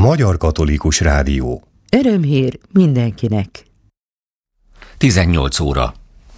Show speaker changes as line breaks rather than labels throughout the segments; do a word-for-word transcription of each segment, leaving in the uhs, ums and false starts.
Magyar Katolikus Rádió.
Örömhír mindenkinek.
tizennyolc óra.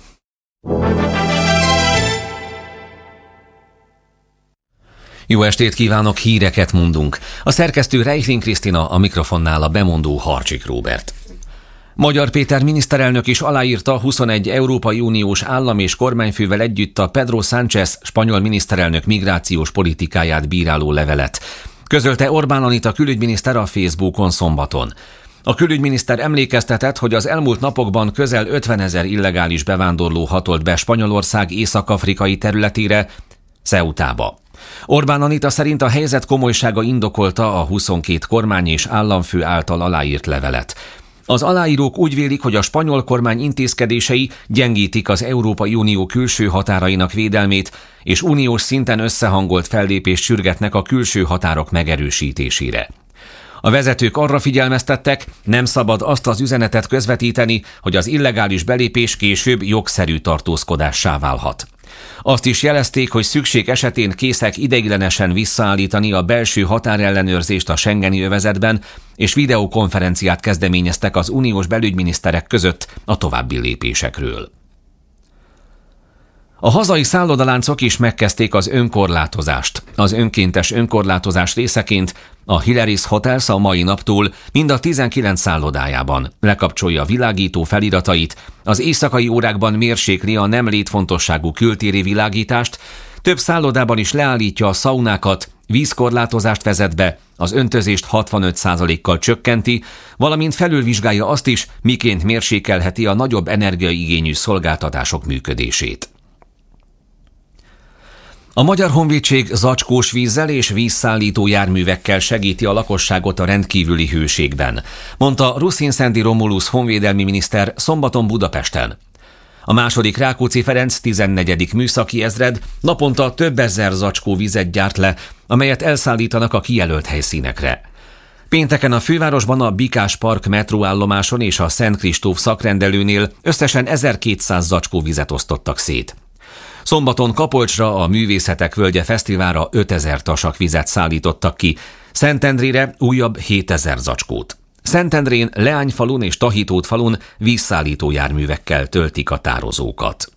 Jó estét kívánok, híreket mondunk. A szerkesztő Reichling Krisztina, a mikrofonnál a bemondó Harcsik Róbert. Magyar Péter miniszterelnök is aláírta huszonegy Európai Uniós állam és kormányfővel együtt a Pedro Sánchez spanyol miniszterelnök migrációs politikáját bíráló levelet. Közölte Orbán Anita külügyminiszter a Facebookon szombaton. A külügyminiszter emlékeztetett, hogy az elmúlt napokban közel ötvenezer illegális bevándorló hatolt be Spanyolország észak-afrikai területére, Ceutába. Orbán Anita szerint a helyzet komolysága indokolta a huszonkét kormány és államfő által aláírt levelet. Az aláírók úgy vélik, hogy a spanyol kormány intézkedései gyengítik az Európai Unió külső határainak védelmét, és uniós szinten összehangolt fellépést sürgetnek a külső határok megerősítésére. A vezetők arra figyelmeztettek, nem szabad azt az üzenetet közvetíteni, hogy az illegális belépés később jogszerű tartózkodássá válhat. Azt is jelezték, hogy szükség esetén készek ideiglenesen visszaállítani a belső határellenőrzést a schengeni övezetben, és videokonferenciát kezdeményeztek az uniós belügyminiszterek között a további lépésekről. A hazai szállodaláncok is megkezdték az önkorlátozást. Az önkéntes önkorlátozás részeként a Hilary's Hotels a mai naptól mind a tizenkilenc szállodájában lekapcsolja világító feliratait, az éjszakai órákban mérsékli a nem létfontosságú kültéri világítást, több szállodában is leállítja a szaunákat, vízkorlátozást vezet be, az öntözést hatvanöt százalékkal csökkenti, valamint felülvizsgálja azt is, miként mérsékelheti a nagyobb energiaigényű szolgáltatások működését. A Magyar Honvédség zacskós vízzel és vízszállító járművekkel segíti a lakosságot a rendkívüli hőségben, mondta Ruszin-Szendi Romulus honvédelmi miniszter szombaton Budapesten. A második Rákóczi Ferenc tizennegyedik műszaki ezred naponta több ezer zacskó vizet gyárt le, amelyet elszállítanak a kijelölt helyszínekre. Pénteken a fővárosban a Bikás Park metróállomáson és a Szent Kristóf szakrendelőnél összesen ezerkétszáz zacskó vizet osztottak szét. Szombaton Kapolcsra a Művészetek Völgye Fesztiválra ötezer tasak vizet szállítottak ki, Szentendrére újabb hétezer zacskót. Szentendrén, Leányfalun és Tahitót-falun vízszállító járművekkel töltik a tározókat.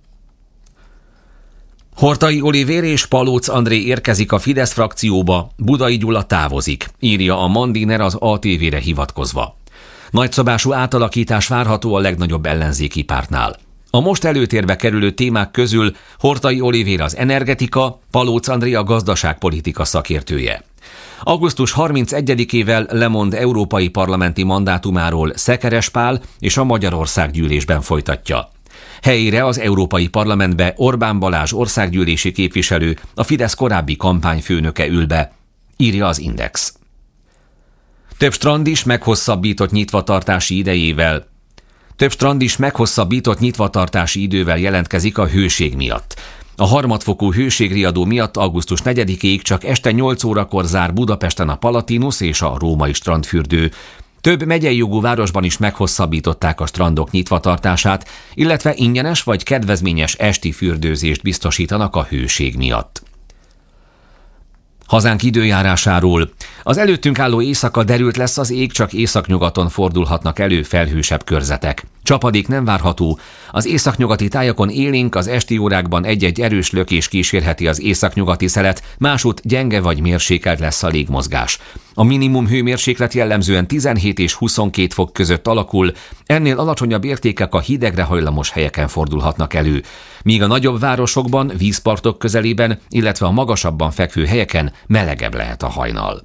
Horthy Olivér és Palóc André érkezik a Fidesz frakcióba, Budai Gyula távozik, írja a Mandiner az á té vére hivatkozva. Nagyszabású átalakítás várható a legnagyobb ellenzéki pártnál. A most előtérbe kerülő témák közül Horthy Olivér az energetika, Palóc André a gazdaságpolitika szakértője. augusztus harmincegyedikével lemond európai parlamenti mandátumáról Szekeres Pál és a Magyarországgyűlésben folytatja. Helyére az Európai Parlamentbe Orbán Balázs országgyűlési képviselő, a Fidesz korábbi kampányfőnöke ül be, írja az Index. Több strand is meghosszabbított nyitvatartási idejével. Több strand is meghosszabbított nyitvatartási idővel jelentkezik a hőség miatt. A harmadfokú hőségriadó miatt augusztus negyedikéig csak este nyolc órakor zár Budapesten a Palatinus és a római strandfürdő. Több megyei jogú városban is meghosszabbították a strandok nyitvatartását, illetve ingyenes vagy kedvezményes esti fürdőzést biztosítanak a hőség miatt. Hazánk időjárásáról. Az előttünk álló éjszaka derült lesz az ég, csak északnyugaton fordulhatnak elő felhősebb körzetek. Csapadék nem várható. Az északnyugati tájakon élénk, az esti órákban egy-egy erős lökés kísérheti az északnyugati szelet, másút gyenge vagy mérsékelt lesz a légmozgás. A minimum hőmérséklet jellemzően tizenhét és huszonkét fok között alakul, ennél alacsonyabb értékek a hidegre hajlamos helyeken fordulhatnak elő, míg a nagyobb városokban, vízpartok közelében, illetve a magasabban fekvő helyeken melegebb lehet a hajnal.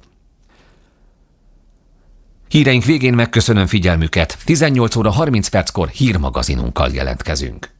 Híreink végén megköszönöm figyelmüket. tizennyolc óra harminc perckor hírmagazinunkkal jelentkezünk.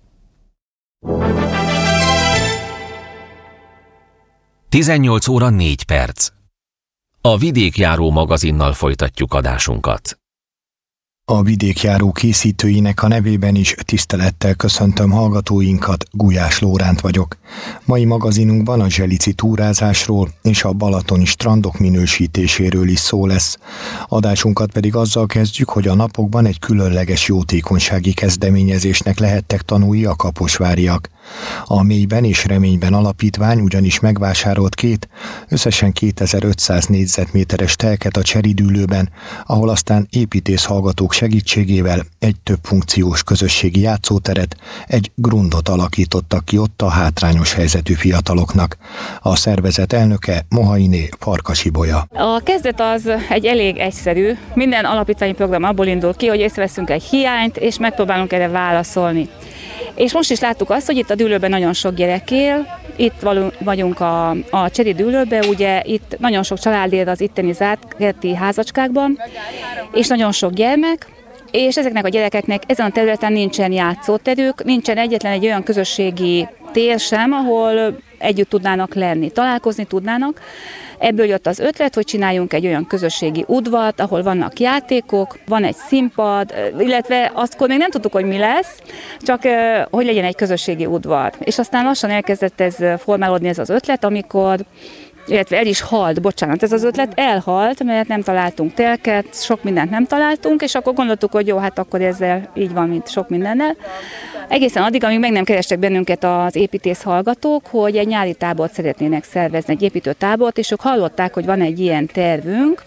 tizennyolc óra négy perc. A Vidékjáró magazinnal folytatjuk adásunkat.
A Vidékjáró készítőinek a nevében is tisztelettel köszöntöm hallgatóinkat, Gulyás Lóránt vagyok. Mai magazinunkban a zselici túrázásról és a balatoni strandok minősítéséről is szó lesz. Adásunkat pedig azzal kezdjük, hogy a napokban egy különleges jótékonysági kezdeményezésnek lehettek tanulni a kaposváriak. A Mélyben és Reményben alapítvány ugyanis megvásárolt két, összesen kétezer-ötszáz négyzetméteres telket a Cseridülőben, ahol aztán építész hallgatók segítségével egy több funkciós közösségi játszóteret, egy grundot alakítottak ki ott a hátrányos helyzetű fiataloknak. A szervezet elnöke Mohainé Farkas Ibolya.
A kezdet az egy elég egyszerű. Minden alapítványi program abból indul ki, hogy észreveszünk egy hiányt, és megpróbálunk erre válaszolni. És most is láttuk azt, hogy itt a Dűlőben nagyon sok gyerek él, itt vagyunk a, a Cseri Dűlőben, ugye itt nagyon sok család él az itteni zárt kerti házacskákban, és nagyon sok gyermek, és ezeknek a gyerekeknek ezen a területen nincsen játszóterük, nincsen egyetlen egy olyan közösségi tér sem, ahol együtt tudnának lenni, találkozni tudnának. Ebből jött az ötlet, hogy csináljunk egy olyan közösségi udvart, ahol vannak játékok, van egy színpad, illetve azt még nem tudtuk, hogy mi lesz, csak hogy legyen egy közösségi udvar. És aztán lassan elkezdett ez formálódni ez az ötlet, amikor illetve el is halt, bocsánat, ez az ötlet elhalt, mert nem találtunk telket, sok mindent nem találtunk, és akkor gondoltuk, hogy jó, hát akkor ezzel így van, mint sok mindennel. Egészen addig, amíg meg nem kerestek bennünket az építész hallgatók, hogy egy nyári tábort szeretnének szervezni, egy építőtábort, és ők hallották, hogy van egy ilyen tervünk,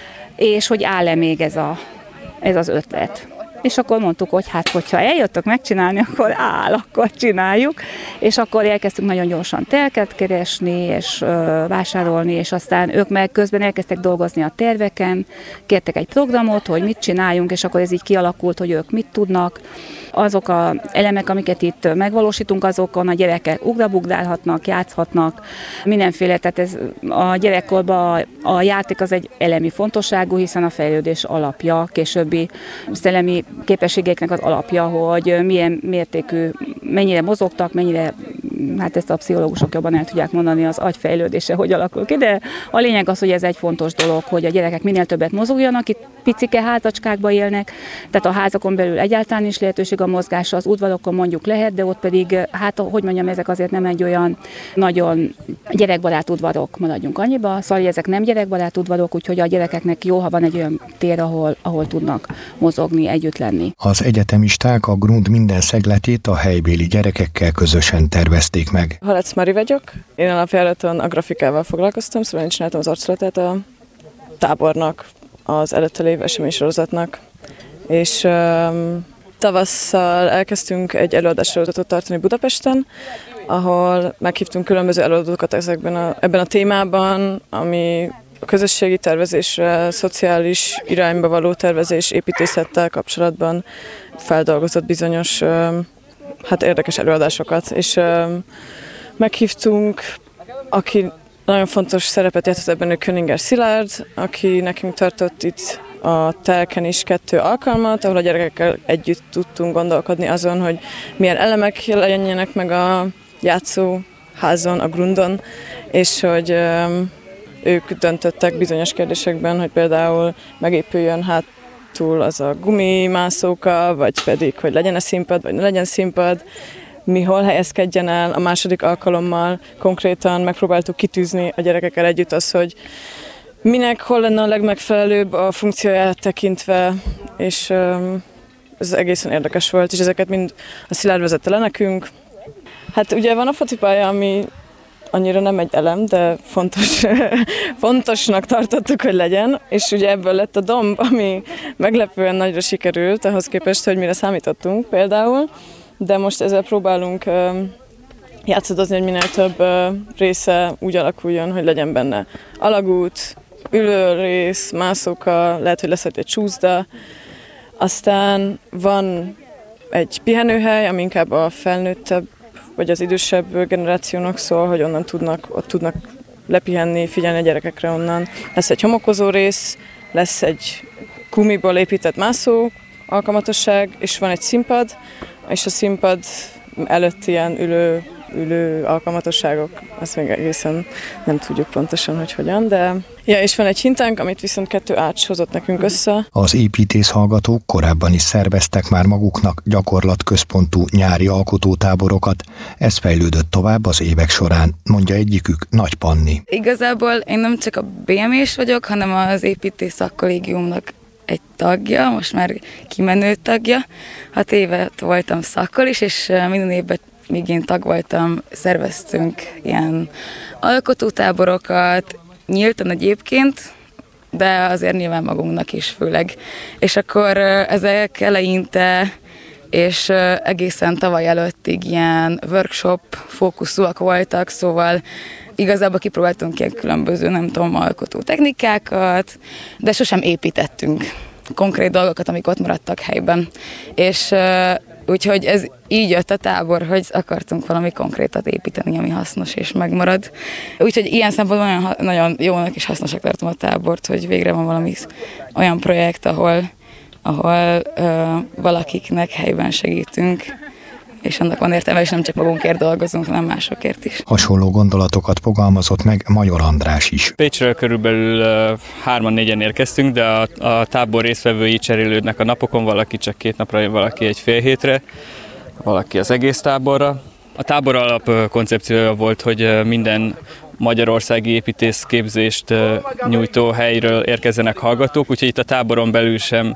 és hogy áll-e még ez, a, ez az ötlet. És akkor mondtuk, hogy hát, hogyha eljöttök megcsinálni, akkor áll, akkor csináljuk. És akkor elkezdtünk nagyon gyorsan telket keresni, és ö, vásárolni, és aztán ők meg közben elkezdtek dolgozni a terveken, kértek egy programot, hogy mit csináljunk, és akkor ez így kialakult, hogy ők mit tudnak. Azok az elemek, amiket itt megvalósítunk, azokon a gyerekek ugrabugdálhatnak, játszhatnak, mindenféle, tehát ez a gyerekkorban a játék az egy elemi fontosságú, hiszen a fejlődés alapja, későbbi szellemi képességeknek az alapja, hogy milyen mértékű, mennyire mozogtak, mennyire, hát ezt a pszichológusok jobban el tudják mondani, az agyfejlődése hogy alakul ki, de a lényeg az, hogy ez egy fontos dolog, hogy a gyerekek minél többet mozogjanak, itt picike házacskákban élnek, tehát a házakon belül egyáltalán is lehetőség a mozgásra, az udvarokon mondjuk lehet, de ott pedig, hát hogy mondjam, ezek azért nem egy olyan nagyon gyerekbarát udvarok, maradjunk annyiba, szóval ezek nem gyerekbarát udvarok, úgyhogy a gyerekeknek jó, ha van egy olyan tér, ahol, ahol tudnak mozogni, együtt lenni.
Az egyetemisták a grund minden szegletét a helybéli gyerekekkel közösen tervezték meg.
Halec Mari vagyok, én alapjáraton a grafikával foglalkoztam, szóval én csináltam az arculatát a tábornak, az előtte lévő eseménysorozatnak, és um, tavasszal elkezdtünk egy előadássorozatot tartani Budapesten, ahol meghívtunk különböző előadókat ezekben a, ebben a témában, ami a közösségi tervezésre, szociális irányba való tervezés, építészettel kapcsolatban feldolgozott bizonyos um, hát érdekes előadásokat, és um, meghívtunk, aki nagyon fontos szerepet játszott ebben a Köninger Szilárd, aki nekünk tartott itt a telken is kettő alkalmat, ahol a gyerekekkel együtt tudtunk gondolkodni azon, hogy milyen elemek jelenjenek meg a játszóházon, a grundon, és hogy um, ők döntöttek bizonyos kérdésekben, hogy például megépüljön hátul az a gumimászóka, vagy pedig, hogy legyen-e színpad, vagy ne legyen színpad, mi hol helyezkedjen el. A második alkalommal konkrétan megpróbáltuk kitűzni a gyerekekkel együtt az, hogy minek hol lenne a legmegfelelőbb a funkcióját tekintve, és um, ez egészen érdekes volt, és ezeket mind a Szilárd vezette le nekünk. Hát ugye van a focipálya, ami annyira nem egy elem, de fontos, fontosnak tartottuk, hogy legyen, és ugye ebből lett a domb, ami meglepően nagyra sikerült, ahhoz képest, hogy mire számítottunk például, de most ezzel próbálunk uh, játszadozni, hogy minél több uh, része úgy alakuljon, hogy legyen benne alagút, ülőrész, mászóka, lehet, hogy lesz egy csúszda, aztán van egy pihenőhely, ami inkább a felnőttebb vagy az idősebb generációnak szól, hogy onnan tudnak, ott tudnak lepihenni, figyelni a gyerekekre onnan. Lesz egy homokozó rész, lesz egy gumiból épített mászó alkalmatosság, és van egy színpad, és a színpad előtt ilyen ülő, ülő alkalmatosságok, azt még egészen nem tudjuk pontosan, hogy hogyan, de... Ja, és van egy hintánk, amit viszont kettő ács hozott nekünk össze.
Az építész hallgatók korábban is szerveztek már maguknak gyakorlatközpontú nyári alkotótáborokat. Ez fejlődött tovább az évek során, mondja egyikük, Nagy Panni.
Igazából én nem csak a bé em é-s vagyok, hanem az építész szakkollégiumnak egy tagja, most már kimenő tagja. Hat évet voltam szakkol is, és minden évben míg én tag voltam, szerveztünk ilyen alkotótáborokat, nyíltan egyébként, de azért nyilván magunknak is főleg. És akkor ezek eleinte és egészen tavaly előttig ilyen workshop fókuszúak voltak, szóval igazából kipróbáltunk ilyen különböző, nem tudom, alkotó technikákat, de sosem építettünk konkrét dolgokat, amik ott maradtak helyben. És úgyhogy ez így jött a tábor, hogy akartunk valami konkrétat építeni, ami hasznos és megmarad. Úgyhogy ilyen szempontból nagyon, nagyon jónak és hasznosak tartom a tábort, hogy végre van valami olyan projekt, ahol, ahol ö, valakiknek helyben segítünk, és annak van értelme, és nem csak magunkért dolgozunk, hanem másokért is.
Hasonló gondolatokat fogalmazott meg Major András is.
Pécsről körülbelül hárman-négyen érkeztünk, de a, a tábor résztvevői cserélődnek a napokon, valaki csak két napra, valaki egy fél hétre, valaki az egész táborra. A tábor alap koncepciója volt, hogy minden magyarországi építészképzést nyújtó helyről érkezzenek hallgatók, úgyhogy itt a táboron belül sem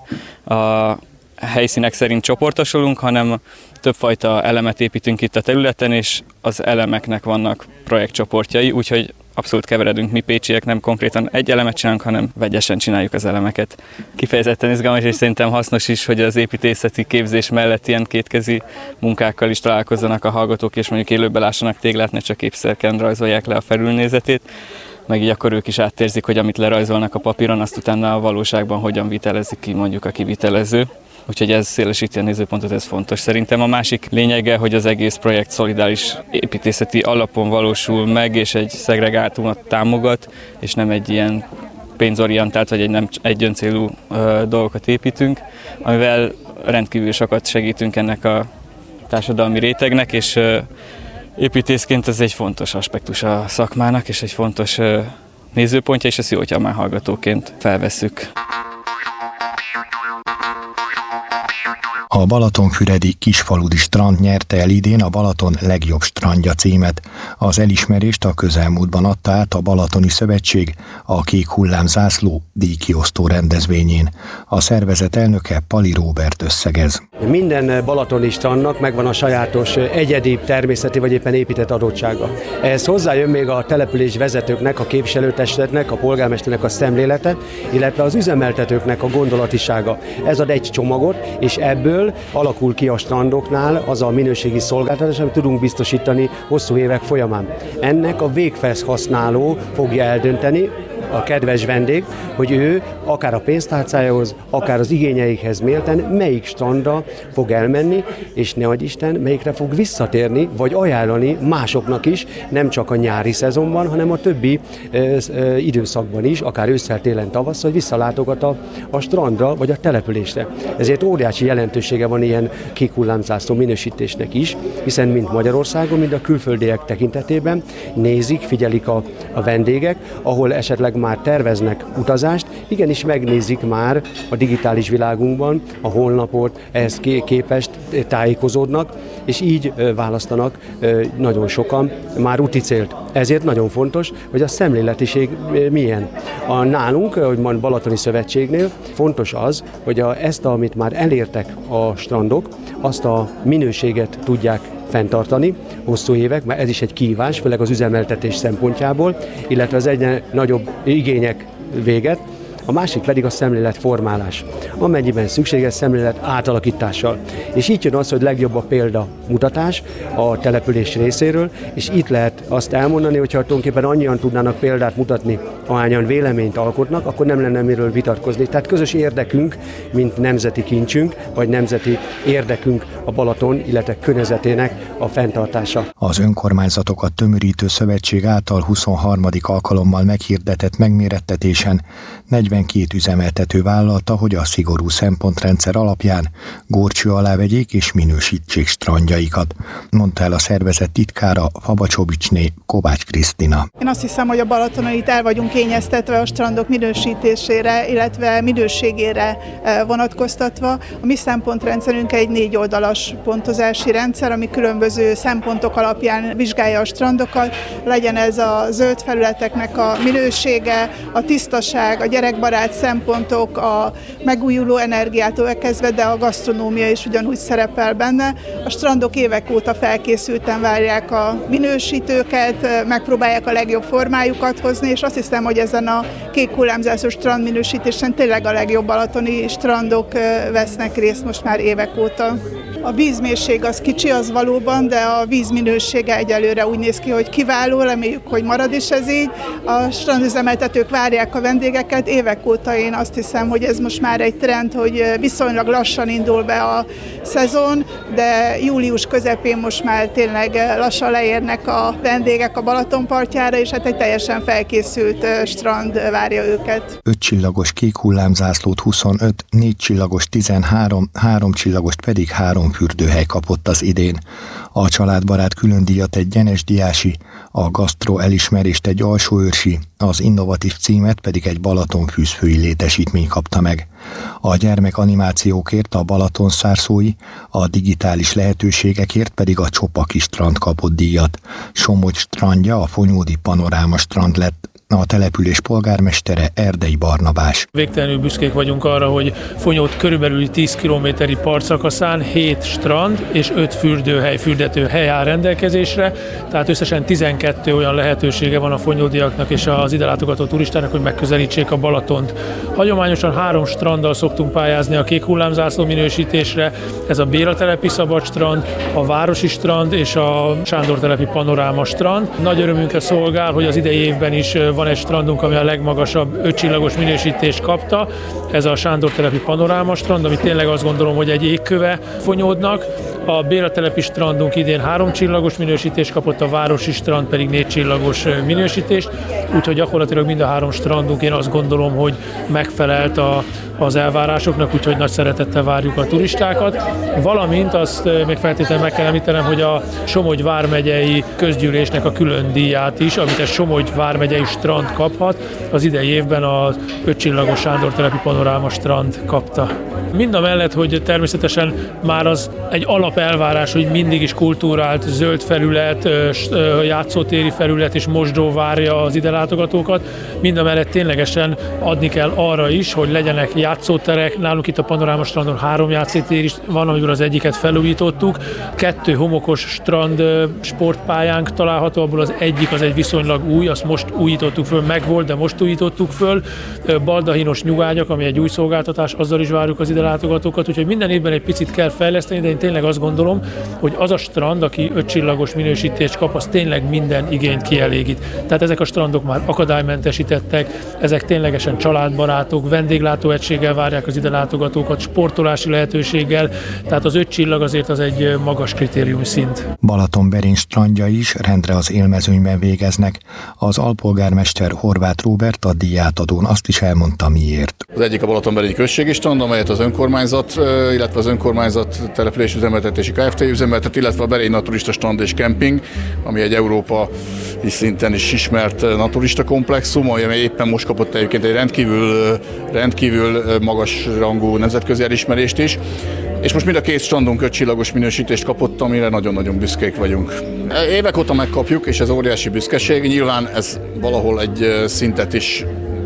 a helyszínek szerint csoportosulunk, hanem többfajta elemet építünk itt a területen, és az elemeknek vannak projektcsoportjai, úgyhogy abszolút keveredünk mi pécsiek, nem konkrétan egy elemet csinálunk, hanem vegyesen csináljuk az elemeket. Kifejezetten izgalmas, és szerintem hasznos is, hogy az építészeti képzés mellett ilyen kétkezi munkákkal is találkozzanak a hallgatók, és mondjuk élőben lássanak téglát, ne csak ékszerken rajzolják le a felülnézetét, meg így akkor ők is átérzik, hogy amit lerajzolnak a papíron, azt utána a valóságban hogyan vitelezik ki mondjuk a kivitelező. Úgyhogy ez szélesíti a nézőpontot, ez fontos. Szerintem a másik lényege, hogy az egész projekt szolidáris építészeti alapon valósul meg, és egy szegregátumot támogat, és nem egy ilyen pénzorientált, vagy egy nem egy öncélú ö, dolgokat építünk, amivel rendkívül sokat segítünk ennek a társadalmi rétegnek, és ö, építészként ez egy fontos aspektus a szakmának, és egy fontos ö, nézőpontja, és ezt jó, hogyha már hallgatóként felvesszük.
A balatonfüredi Kisfaludi strand nyerte el idén a Balaton legjobb strandja címet. Az elismerést a közelmúltban adta át a Balatoni Szövetség a Kék Hullám zászló díjkiosztó rendezvényén. A szervezet elnöke Pali Róbert összegez.
Minden balatoni strandnak megvan a sajátos egyedi természeti vagy éppen épített adottsága. Ehhez hozzájön még a település vezetőknek, a képviselőtestületnek, a polgármesternek a szemlélete, illetve az üzemeltetőknek a gondolatisága. Ez ad egy csomagot, és ebből alakul ki a strandoknál az a minőségi szolgáltatás, amit tudunk biztosítani hosszú évek folyamán. Ennek a végfelhasználó fogja eldönteni, a kedves vendég, hogy ő akár a pénztárcájához, akár az igényeikhez méltán melyik strandra fog elmenni, és ne adj Isten, melyikre fog visszatérni, vagy ajánlani másoknak is, nem csak a nyári szezonban, hanem a többi ö, ö, időszakban is, akár ősszel, télen, tavasszal, hogy visszalátogat a, a strandra, vagy a településre. Ezért óriási jelentősége van ilyen kék hullámzászló minősítésnek is, hiszen mind Magyarországon, mind a külföldiek tekintetében nézik, figyelik a, a vendégek, ahol esetleg már terveznek utazást, igenis megnézik már a digitális világunkban a honlapot, ehhez képest tájékozódnak, és így választanak nagyon sokan már úti célt. Ezért nagyon fontos, hogy a szemléletiség milyen. A nálunk, hogy van Balatoni Szövetségnél, fontos az, hogy a, ezt, amit már elértek a strandok, azt a minőséget tudják fenntartani hosszú évek, mert ez is egy kihívás, főleg az üzemeltetés szempontjából, illetve az egyre nagyobb igények véget. A másik pedig a szemléletformálás, amennyiben szükséges szemlélet átalakítással. És így jön az, hogy legjobb a példa mutatás a település részéről, és itt lehet azt elmondani, hogyha tulajdonképpen annyian tudnának példát mutatni, ahányan véleményt alkotnak, akkor nem lenne miről vitatkozni. Tehát közös érdekünk, mint nemzeti kincsünk, vagy nemzeti érdekünk a Balaton, illetve környezetének a fenntartása.
Az önkormányzatokat tömörítő szövetség által huszonharmadik alkalommal meghirdetett megmérettetésen negyvenkét üzemeltető vállalta, hogy a szigorú szempontrendszer alapján górcső alá vegyék és minősítsék strandjaikat, mondta el a szervezet titkára Fabacsovicsné Kovács Krisztina.
Én azt hiszem, hogy a Balatonon itt el vagyunk kényeztetve a strandok minősítésére, illetve minőségére vonatkoztatva. A mi szempontrendszerünk egy négy oldalas pontozási rendszer, ami különböző szempontok alapján vizsgálja a strandokat, legyen ez a zöld felületeknek a minősége, a tisztaság, a gyerekbarátság, környezetbarát szempontok, a megújuló energiától kezdve, de a gasztronómia is ugyanúgy szerepel benne. A strandok évek óta felkészülten várják a minősítőket, megpróbálják a legjobb formájukat hozni, és azt hiszem, hogy ezen a kék hullámzászú strand minősítésen tényleg a legjobb balatoni strandok vesznek részt most már évek óta. A vízmérség az kicsi, az valóban, de a víz minősége egyelőre úgy néz ki, hogy kiváló, reméljük, hogy marad is ez így. A strandüzemeltetők várják a vendégeket, évek óta én azt hiszem, hogy ez most már egy trend, hogy viszonylag lassan indul be a szezon, de július közepén most már tényleg lassan leérnek a vendégek a Balaton partjára, és hát egy teljesen felkészült strand várja őket.
öt csillagos kék hullámzászlót huszonöt, négy csillagos tizenhárom, három csillagost pedig három fürdőhely kapott az idén. A családbarát külön díjat egy Gyenes Diási, a gasztro elismerést egy Alsóőrsi, az innovatív címet pedig egy balatonfűzfői létesítmény kapta meg. A gyermekanimációkért a Balatonszárszói, a digitális lehetőségekért pedig a Csopaki strand kapott díjat. Somogy strandja a Fonyódi Panoráma strand lett. A település polgármestere Erdei Barnabás.
Végtelenül büszkék vagyunk arra, hogy Fonyód körülbelül tíz kilométeri partszakaszán hét strand és öt fürdőhely, fürdetőhely áll rendelkezésre, tehát összesen tizenkettő olyan lehetősége van a fonyódiaknak és az ide látogató turistának, hogy megközelítsék a Balatont. Hagyományosan három stranddal szoktunk pályázni a kék hullámzászló minősítésre, ez a Béla telepi szabad strand, a Városi strand és a Sándor telepi Panoráma strand. Nagy örömünkre szolgál, hogy az idei évben is van egy strandunk, ami a legmagasabb öt csillagos minősítést kapta, ez a Sándor telepi Panoráma strand, ami tényleg azt gondolom, hogy egy égköve Fonyódnak. A Béla telepi strandunk idén három csillagos minősítést kapott, a Városi strand pedig négy csillagos minősítést, úgyhogy gyakorlatilag mind a három strandunk én azt gondolom, hogy megfelelt a, az elvárásoknak, úgyhogy nagy szeretettel várjuk a turistákat. Valamint azt még feltétlenül meg kell említenem, hogy a Somogy vármegyei közgyűlésnek a külön díját is, amit egy Somogy vármegyei strand kaphat, az idei évben az öt csillagos Sándor telepi Panoráma strand kapta. Mindamellett, hogy természetesen már az egy alapelvárás, hogy mindig is kultúrált zöld felület, játszótéri felület és mosdó várja az ide látogatókat, mindamellett ténylegesen adni kell arra is, hogy legyenek játszóterek. Nálunk itt a Panoráma strandon három játszótér is van, amiből az egyiket felújítottuk. Kettő homokos strand sportpályánk található, abból az egyik az egy viszonylag új, azt most újítottuk föl, megvolt, de most újítottuk föl. Baldahinos nyugágyak, ami egy új szolgáltatás, azzal is várjuk az ide látogatókat, úgyhogy minden évben egy picit kell fejleszteni, de én tényleg azt gondolom, hogy az a strand, aki öt csillagos minősítést kap, az tényleg minden igényt kielégít. Tehát ezek a strandok már akadálymentesítettek, ezek ténylegesen családbarátok, vendéglátóegységgel várják az ide látogatókat, sportolási lehetőséggel, tehát az öt csillag azért az egy magas kritériumszint.
Balatonberény strandja is rendre az élmezőnyben végeznek. Az alpolgármester Horváth Róbert a díjátadón azt is elmondta, miért.
Az egyik a Balatonberényi községi strand, amelyet az önkormányzat, illetve az önkormányzat település üzemeltetési Kft. Üzemeltet, illetve a Berény naturista strand és kemping, ami egy európai szinten is ismert naturista komplexum, ami éppen most kapott egyébként egy rendkívül, rendkívül magas rangú nemzetközi elismerést is. És most mind a két strandunk öt csillagos minősítést kapott, amire nagyon-nagyon büszkék vagyunk. Évek óta megkapjuk, és ez óriási büszkeség. Nyilván ez valahol egy szintet is,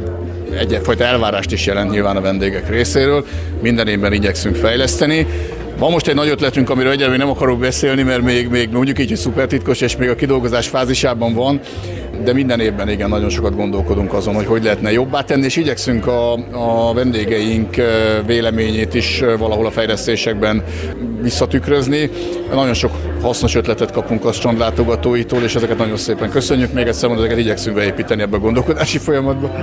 egyfajta elvárást is jelent nyilván a vendégek részéről. Minden évben igyekszünk fejleszteni. Van most egy nagy ötletünk, amiről egyelőre nem akarok beszélni, mert még, még mondjuk így, hogy szuper titkos, és még a kidolgozás fázisában van, de minden évben igen, nagyon sokat gondolkodunk azon, hogy hogy lehetne jobbá tenni, és igyekszünk a, a vendégeink véleményét is valahol a fejlesztésekben visszatükrözni. Nagyon sok hasznos ötletet kapunk a strandlátogatóitól, és ezeket nagyon szépen köszönjük. Még egyszer mondom, ezeket igyekszünk beépíteni ebbe a gondolkodási folyamatba.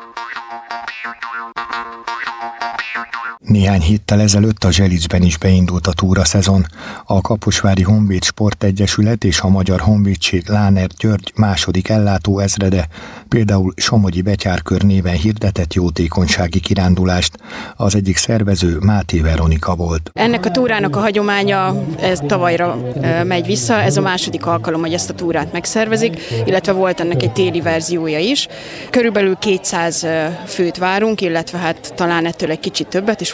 Néhány héttel ezelőtt a Zselicben is beindult a túraszezon. A Kaposvári Honvéd Sportegyesület és a Magyar Honvédség Láner György második ellátó ezrede például Somogyi Betyárkör néven hirdetett jótékonysági kirándulást. Az egyik szervező Máté Veronika volt.
Ennek a túrának a hagyománya ez tavalyra megy vissza, ez a második alkalom, hogy ezt a túrát megszervezik, illetve volt ennek egy téli verziója is. Körülbelül kétszáz főt várunk, illetve hát talán ettől egy kicsit többet, és folyamatosan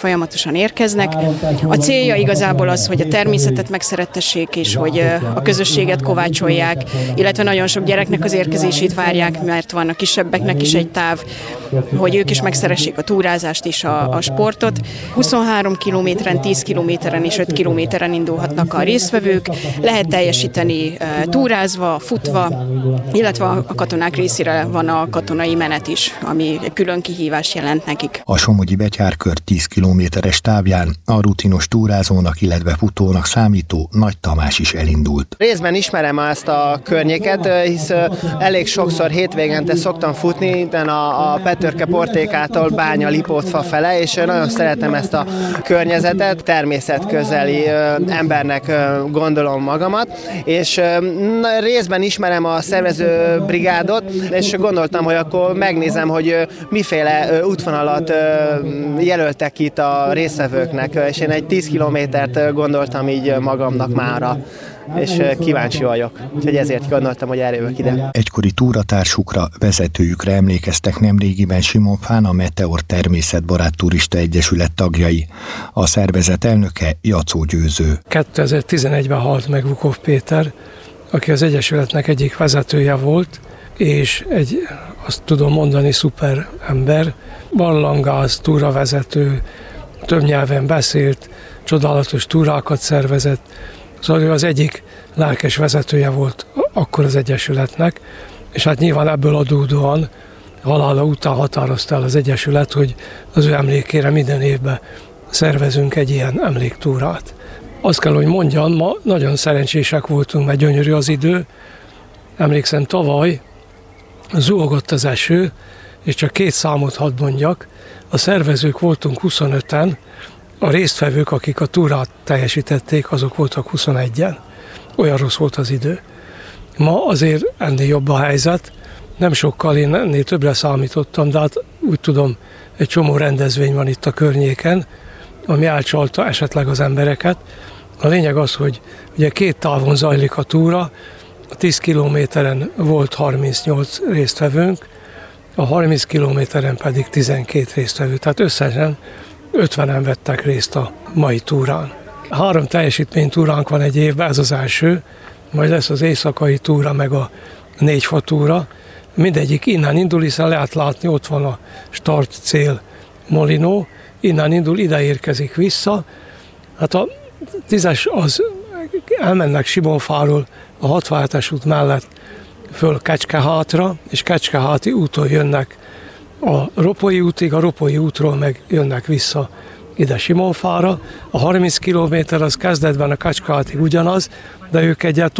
folyamatosan érkeznek. A célja igazából az, hogy a természetet megszerettessék, és hogy a közösséget kovácsolják, illetve nagyon sok gyereknek az érkezését várják, mert van a kisebbeknek is egy táv, hogy ők is megszeressék a túrázást és a, a sportot. huszonhárom kilométeren, tíz kilométeren és öt kilométeren indulhatnak a résztvevők. Lehet teljesíteni túrázva, futva, illetve a katonák részére van a katonai menet is, ami egy külön kihívás jelent nekik.
A Somogyi Betyárkör tíz kilométeres távján a rutinos túrázónak, illetve futónak számító Nagy Tamás is elindult.
Részben ismerem ezt a környéket, hisz elég sokszor hétvégente szoktam futni, innen a, a Petőrke Portékától Bánya Lipótfa fele, és nagyon szeretem ezt a környezetet, természetközeli embernek gondolom magamat, és részben ismerem a szervező brigádot, és gondoltam, hogy akkor megnézem, hogy miféle útvonalat jelöltek itt a résztvevőknek, és én egy tíz kilométert gondoltam így magamnak mára, és kíváncsi vagyok, úgyhogy ezért gondoltam, hogy eljövök ide.
Egykori túratársukra, vezetőjükre emlékeztek nemrégiben Simonfán a Meteor Természetbarát Turista Egyesület tagjai. A szervezet elnöke Jacó Győző.
kétezer-tizenegyben halt meg Vukov Péter, aki az Egyesületnek egyik vezetője volt, és egy, azt tudom mondani, szuper ember, barlangász, túravezető, több nyelven beszélt, csodálatos túrákat szervezett, szóval ő az egyik lelkes vezetője volt akkor az Egyesületnek, és hát nyilván ebből adódóan halála után határozta el az Egyesület, hogy az ő emlékére minden évben szervezünk egy ilyen emléktúrát. Azt kell, hogy mondjam, ma nagyon szerencsések voltunk, mert gyönyörű az idő. Emlékszem, tavaly zuhogott az eső, és csak két számot hadd mondjak. A szervezők voltunk huszonöten, a résztvevők, akik a túrát teljesítették, azok voltak huszonegyen. Olyan rossz volt az idő. Ma azért ennél jobb a helyzet. Nem sokkal, én ennél többre számítottam, de hát úgy tudom, egy csomó rendezvény van itt a környéken, ami elcsalta esetleg az embereket. A lényeg az, hogy ugye két távon zajlik a túra, a tíz kilométeren volt harmincnyolc résztvevőnk, a harminc kilométeren pedig tizenkét résztvevő, tehát összesen ötvenen vettek részt a mai túrán. Három teljesítménytúránk van egy évben, ez az első, majd lesz az éjszakai túra, meg a négyfa túra. Mindegyik innen indul, hiszen lehet látni, ott van a start cél Molinó, innen indul, ide érkezik vissza. Hát a tízes az elmennek Simonfáról a hatvanhetes út mellett föl Kecskehátra, és Kecskeháti úton jönnek a Ropolyi útig, a Ropolyi útról meg jönnek vissza ide Simonfára. A harminc kilométer az kezdetben a Kecskehátig ugyanaz, de ők egyet